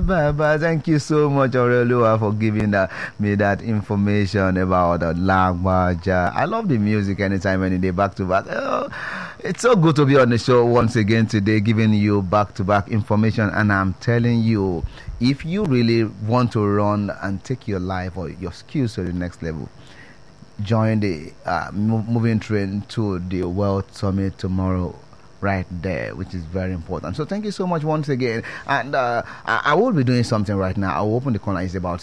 Baba. Thank you so much, Aurelua, for giving me that information about Lagbaja. I love the music anytime, any day, back to back. Oh, it's so good to be on the show once again today, giving you back to back information. And I'm telling you, if you really want to run and take your life or your skills to the next level, join the moving train to the World Summit tomorrow right there, which is very important. So thank you so much once again. And I will be doing something right now. I will open the corner. It's about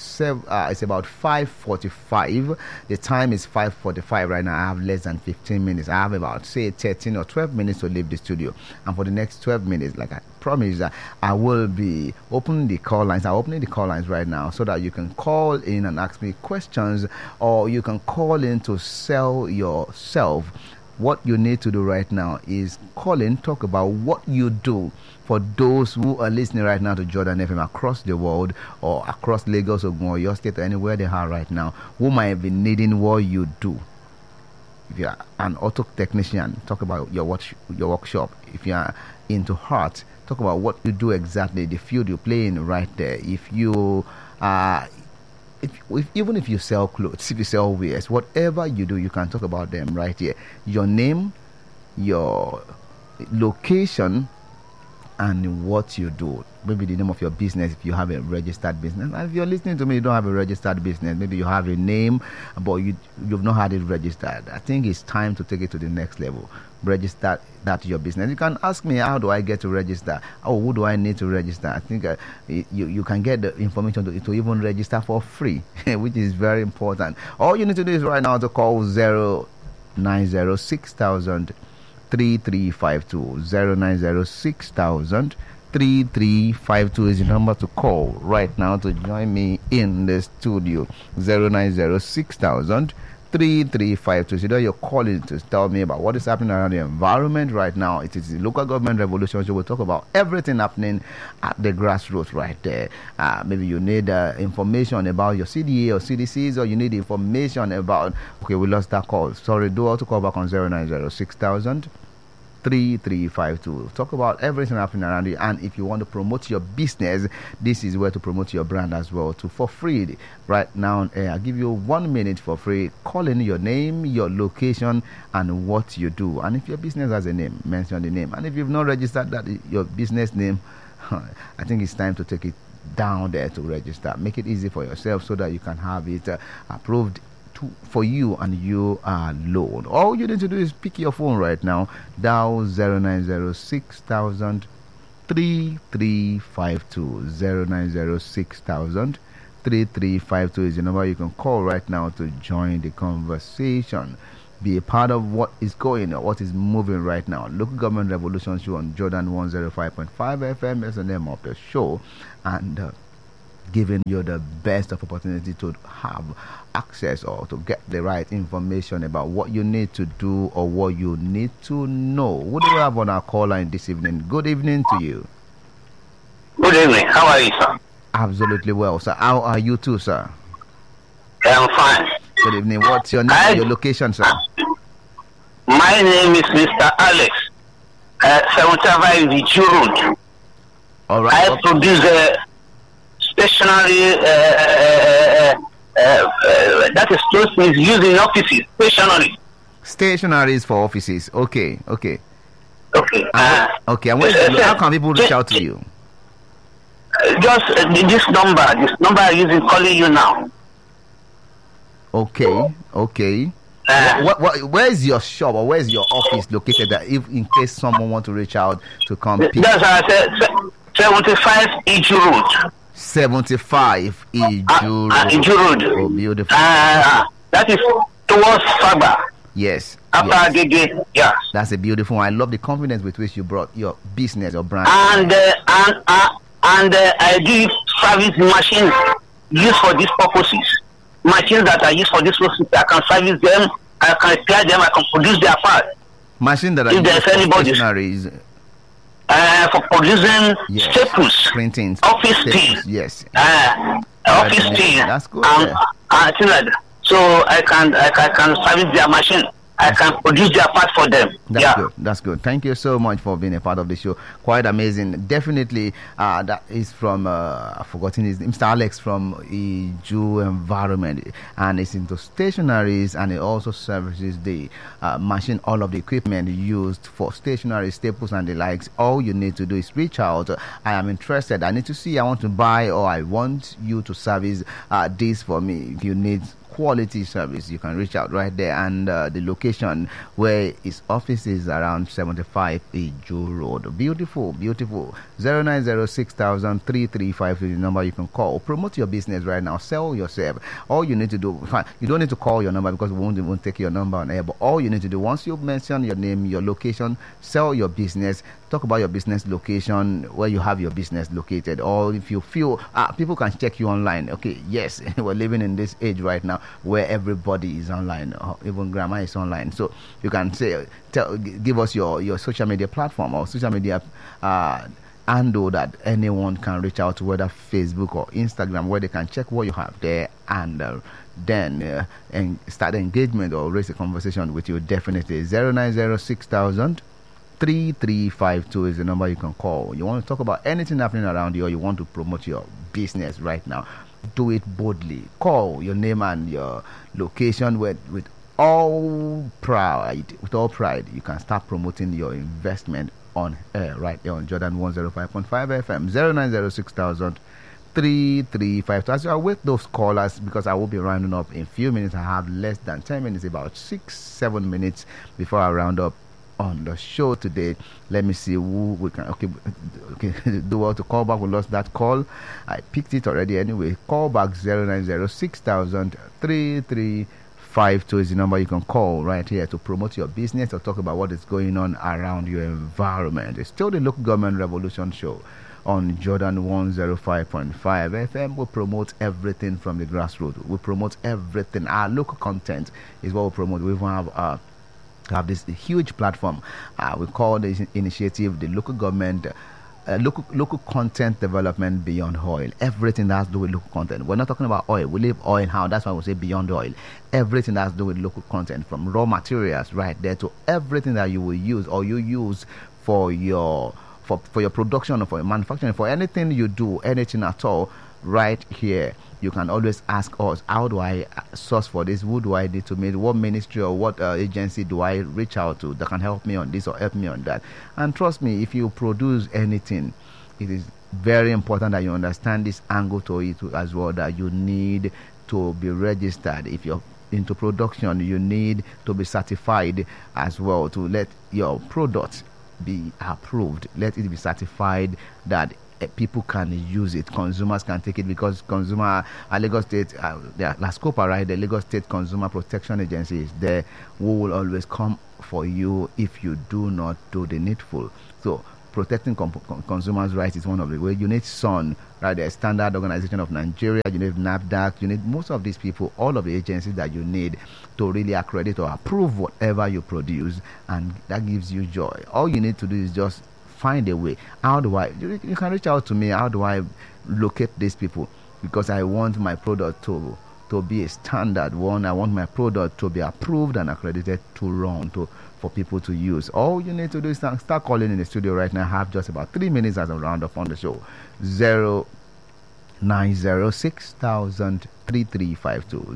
5:45. The time is 5:45 right now. I have less than 15 minutes. I have about, say, 13 or 12 minutes to leave the studio. And for the next 12 minutes, like I promised, I will be opening the call lines. I'm opening the call lines right now so that you can call in and ask me questions, or you can call in to sell yourself. What you need to do right now is call in, talk about what you do. For those who are listening right now to Jordan FM across the world, or across Lagos or your state, or anywhere they are right now, who might be needing what you do. If you are an auto technician, talk about your workshop. If you are into art, talk about what you do exactly, the field you play in right there. If you even if you sell clothes, if you sell wares, whatever you do, you can talk about them right here. Your name, your location, and what you do. Maybe the name of your business if you have a registered business. And if you're listening to me, you don't have a registered business. Maybe you have a name, but you've not had it registered. I think it's time to take it to the next level. Register that your business. You can ask me, how do I get to register? Oh, who do I need to register? I think you can get the information to even register for free, which is very important. All you need to do is right now to call 0906000 3352. 0906000 3352 is the number to call right now to join me in the studio. 0906000 3352. So that you're calling to tell me about what is happening around the environment right now. It is the local government revolution. So we'll talk about everything happening at the grassroots right there. Maybe you need information about your CDA or CDCs, or you need information about, okay, we lost that call. Sorry, do also call back on 0906000 3352. Talk about everything happening around you. And if you want to promote your business, this is where to promote your brand as well, too, for free right now. I'll give you 1 minute for free. Call in your name, your location, and what you do. And if your business has a name, mention the name. And if you've not registered your business name, I think it's time to take it down there to register. Make it easy for yourself so that you can have it approved for you and you alone. All you need to do is pick your phone right now, dial 0906000 3352. 0906000 3352 is the number you can call right now to join the conversation. Be a part of what is going on, what is moving right now. Local Government Revolution Show on Jordan 105.5 FM is the name of the show, and giving you the best of opportunity to have access or to get the right information about what you need to do or what you need to know. What do we have on our call line this evening? Good evening to you. Good evening. How are you, sir? Absolutely well, sir. How are you too, sir? I'm fine. Good evening. What's your name and your location, sir? My name is Mr. Alex. 75 Vichu Road. All right. I produce stationery that is close is used in offices. Stationery is for offices. Okay. Okay. Okay. And how can people reach out to you? Just this number I'm using calling you now. Okay. Where is your shop or where is your office located? That if in case someone want to reach out to come pick. That's 75 Iju Road. 75 Iju Road. Oh, beautiful. That is towards Fagba. Yes. After Agege, yeah. That's a beautiful one. I love the confidence with which you brought your business, your brand. And I do service machines used for these purposes. Machines that are used for this purpose, I can service them, I can repair them, I can produce their parts. Machines that are used for stationaries. For producing staples, printing, office staples, things, yes, office things. That's good. Things like that. So I can service their machine. I can produce their part for them. That's good. That's good. Thank you so much for being a part of the show. Quite amazing. Definitely, that is from I've forgotten his name, Mr. Alex from Iju Environment, and it's into stationaries, and it also services the machine, all of the equipment used for stationery, staples, and the likes. All you need to do is reach out. I am interested. I need to see. I want to buy, or I want you to service this for me. If you need quality service, you can reach out right there, and the location where his office is around 75 Iju Road. Beautiful 09060003353 is the number you can call. Promote your business right now, sell yourself. All you need to do, you don't need to call your number because we won't take your number on air, but all you need to do, once you mention your name, your location, sell your business, talk about your business location, where you have your business located, or if you feel people can check you online. Okay, yes, we're living in this age right now where everybody is online, even grandma is online, so you can say, give us your social media platform or social media handle that anyone can reach out to, whether Facebook or Instagram, where they can check what you have there, and then and start engagement or raise a conversation with you. Definitely 0906000 3352 is the number you can call. You want to talk about anything happening around you, or you want to promote your business right now, do it boldly. Call your name and your location with all pride. With all pride, you can start promoting your investment on air right here on Jordan 105.5 FM. 0906000 3352. As you await those callers, because I will be rounding up in a few minutes. I have less than 10 minutes, about 6-7 minutes before I round up on the show today. Let me see who we can. Okay, do well to call back. We lost that call. I picked it already anyway. Call back 0906000 3352 is the number you can call right here to promote your business or talk about what is going on around your environment. It's still the Local Government Revolution Show on Jordan 105.5 FM. We promote everything from the grassroots. We promote everything. Our local content is what we promote. We even have this huge platform. We call this initiative the Local Government local content development beyond oil. Everything that has to do with local content. We're not talking about oil. We leave oil how. That's why we say beyond oil. Everything that has to do with local content, from raw materials right there to everything that you will use or you use for your production or for your manufacturing, for anything you do, anything at all, right here. You can always ask us, how do I source for this? Who do I need to meet? What ministry or what agency do I reach out to that can help me on this or help me on that? And trust me, if you produce anything, it is very important that you understand this angle to it as well, that you need to be registered. If you're into production, you need to be certified as well to let your product be approved. Let it be certified that people can use it, consumers can take it, because Lagos State, the LASCOPA, right, the Lagos State Consumer Protection Agency is there, who will always come for you if you do not do the needful. So protecting consumers' rights is one of the ways. You need SON, right, the Standard Organization of Nigeria, you need NAFDAC, you need most of these people, all of the agencies that you need to really accredit or approve whatever you produce, and that gives you joy. All you need to do is just find a way. How do I? You can reach out to me. How do I locate these people? Because I want my product to be a standard one. I want my product to be approved and accredited to run for people to use. All you need to do is start calling in the studio right now. I have just about 3 minutes as a roundup on the show. 0906000 3352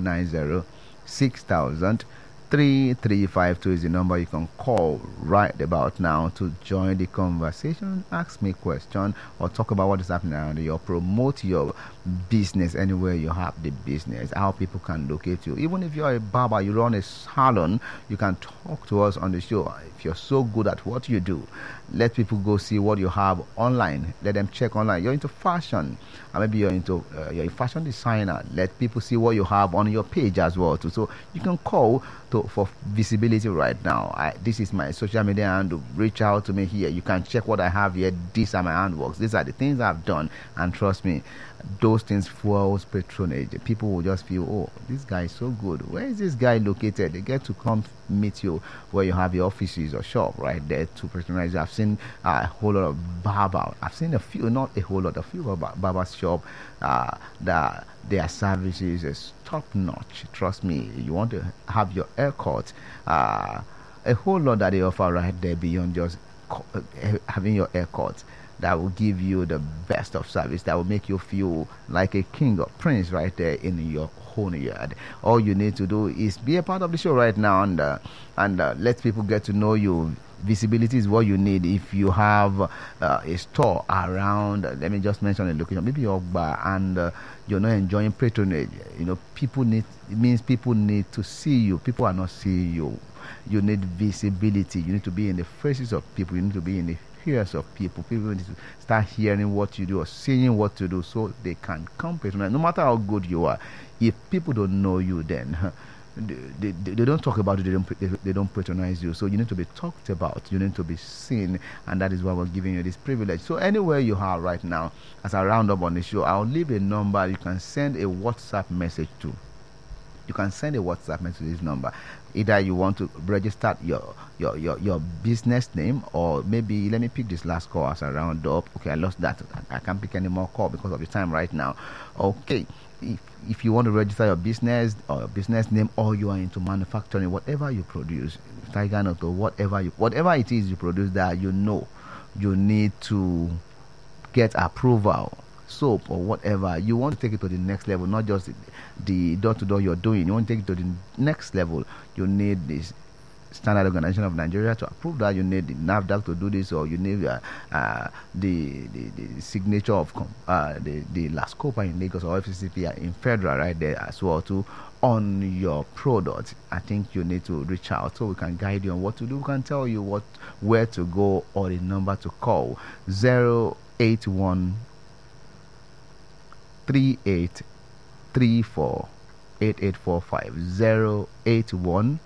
0906000 3352 is the number you can call right about now to join the conversation, ask me a question, or talk about what is happening around you, or promote your business anywhere you have the business, how people can locate you. Even if you're a barber, you run a salon, you can talk to us on the show. If you're so good at what you do, let people go see what you have online. Let them check online. You're into fashion, or maybe you're a fashion designer. Let people see what you have on your page as well too. So you can call for visibility right now. This is my social media handle. Reach out to me here. You can check what I have here. These are my handworks. These are the things I've done, and trust me, those things fuels patronage. People will just feel, oh, this guy is so good. Where is this guy located? They get to come meet you where you have your offices or shop right there to patronize you. I've seen a whole lot of barber. I've seen a few, not a whole lot, a few barber shop that their services is top notch. Trust me, you want to have your haircut. A whole lot that they offer right there beyond just having your haircut. That will give you the best of service. That will make you feel like a king or prince right there in your own yard. All you need to do is be a part of the show right now and let people get to know you. Visibility is what you need. If you have a store around, let me just mention a location, maybe your bar, and you're not enjoying patronage, people need to see you. People are not seeing you. You need visibility. You need to be in the faces of people. You need to be in the ears of people. People need to start hearing what you do or seeing what you do so they can come patronize. No matter how good you are, if people don't know you, then they don't talk about you, they don't patronize you. So you need to be talked about, you need to be seen, and that is why we're giving you this privilege. So anywhere you are right now, as I round up on the show, I'll leave a number you can send a WhatsApp message to. You can send a WhatsApp message to this number. Either you want to register your business name, or maybe let me pick this last call as I round up. Okay, I lost that. I can't pick any more call because of the time right now. Okay, if you want to register your business or your business name, or you are into manufacturing, whatever you produce, Tiger Nut or whatever it is you produce, that you need to get approval. Soap or whatever, you want to take it to the next level, not just the door-to-door you're doing. You want to take it to the next level. You need this Standard Organization of Nigeria to approve that. You need the NAFDAC to do this, or you need the signature of the LASCOPA in Lagos or FCCP in Federal right there as well too on your product. I think you need to reach out so we can guide you on what to do. We can tell you where to go, or the number to call 081 3834 8845 081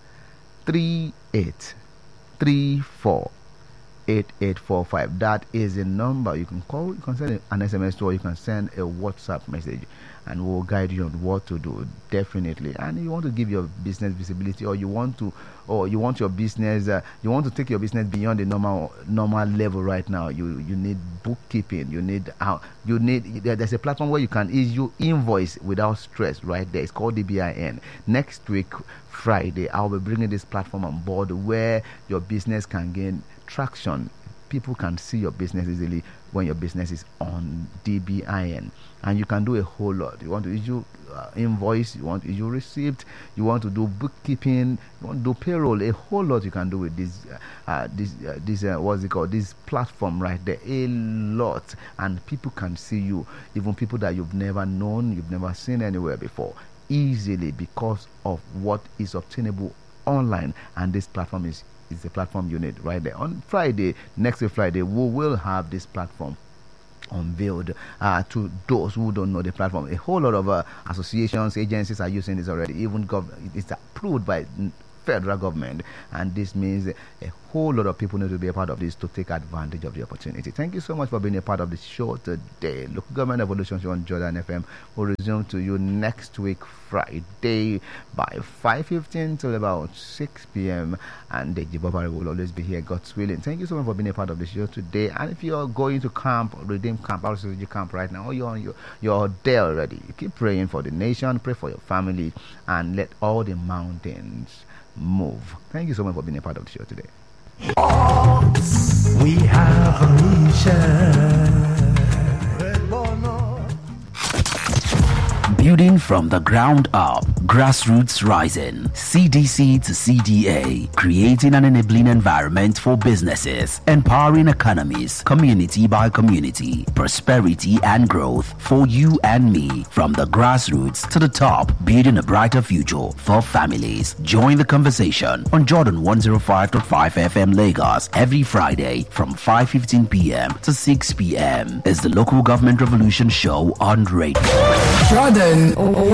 3834 8845. That is the number you can call. You can send an SMS to, or you can send a WhatsApp message, and we'll guide you on what to do. Definitely. And you want to give your business visibility, or you want your business, you want to take your business beyond the normal level right now. You need bookkeeping. There's a platform where you can issue invoice without stress right there. It's called DBIN. Next week Friday, I'll be bringing this platform on board where your business can gain traction. People can see your business easily when your business is on DBIN, and you can do a whole lot. You want to issue invoice, you want to issue receipt, you want to do bookkeeping, you want to do payroll. A whole lot you can do with this what's it called, this platform right there. A lot, and people can see you, even people that you've never known, you've never seen anywhere before, easily because of what is obtainable online. And this platform is the platform you need right there. On Friday, next week Friday, we will have this platform unveiled to those who don't know the platform. A whole lot of associations, agencies are using this already. Even it's approved by federal government, and this means a whole lot of people need to be a part of this to take advantage of the opportunity. Thank you so much for being a part of the show today. Local Government Evolution Show on Jordan FM will resume to you next week Friday by 5:15 till about 6 p.m. and the Jibobari will always be here, God's willing. Thank you so much for being a part of the show today. And if you're going to camp, Redeem Camp, RCG Camp right now, or you're there already, keep praying for the nation, pray for your family, and let all the mountains move. Thank you so much for being a part of the show today. We have a mission. Building from the ground up, grassroots rising, CDC to CDA, creating an enabling environment for businesses, empowering economies, community by community, prosperity and growth for you and me, from the grassroots to the top, building a brighter future for families. Join the conversation on Jordan 105.5 FM Lagos every Friday from 5:15 p.m. to 6 p.m. is the Local Government Revolution Show on radio. Jordan